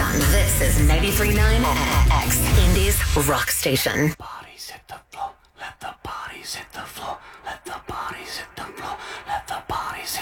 This is 93.9 X, Indies Rock Station. Bodies hit the floor, let the bodies hit the floor, let the bodies hit the floor, let the bodies hit